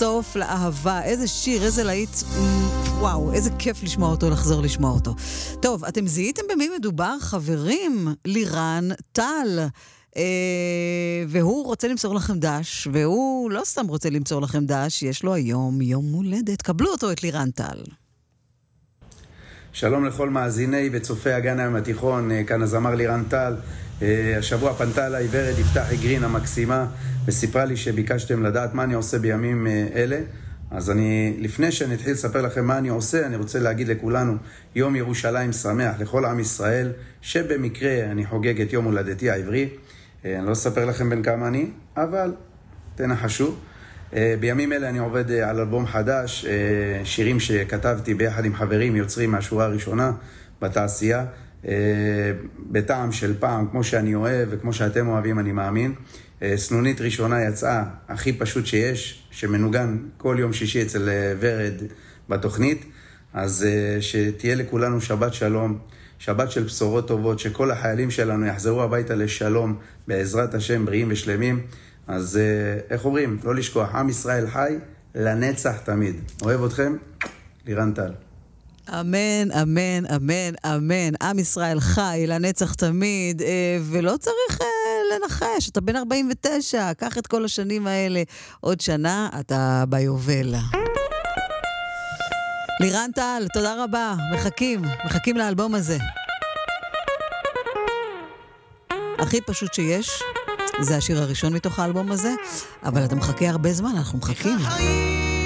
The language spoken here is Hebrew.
סוף לאהבה. איזה שיר, איזה להיט, וואו, איזה כיף לשמוע אותו, לחזור לשמוע אותו. טוב, אתם זיהיתם במי מדובר? חברים, לירן טל. והוא רוצה למסור לכם דש, והוא לא סתם רוצה למסור לכם דש, יש לו היום יום הולדת. קבלו אותו, את לירן טל. שלום לכל מאזיני וצופי הגן הים התיכון, כאן הזמר לירן טל. השבוע פנתה אליי ורד יפתח גרין המקסימה וסיפרה לי שביקשתם לדעת מה אני עושה בימים אלה. אז לפני שאני אתחיל לספר לכם מה אני עושה, אני רוצה להגיד לכולנו יום ירושלים שמח לכל עם ישראל, שבמקרה אני חוגג את יום הולדתי העברי. אני לא אספר לכם בין כמה אני, אבל תנחשו. בימים אלה אני עובד על אלבום חדש, שירים שכתבתי ביחד עם חברים יוצרים מהשורה הראשונה בתעשייה, בטעם של פעם, כמו שאני אוהב וכמו שאתם אוהבים, אני מאמין. סנונית ראשונה יצאה, הכי פשוט שיש, שמנוגן כל יום שישי אצל ורד בתוכנית. אז שתהיה לכולנו שבת שלום, שבת של בשורות טובות, שכל החיילים שלנו יחזרו הביתה לשלום, בעזרת השם, בריאים ושלמים. אז איך אומרים? לא לשכוח, עם ישראל חי לנצח תמיד. אוהב אתכם, לירן טל. אמן, אמן, אמן, אמן. עם ישראל חי לנצח תמיד, ולא צריך לנחש, אתה בן 49, קח את כל השנים האלה, עוד שנה אתה ביובל. לירן טל, תודה רבה, מחכים לאלבום הזה. הכי פשוט שיש, זה השיר הראשון מתוך האלבום הזה, אבל אתה מחכה הרבה זמן, אנחנו מחכים.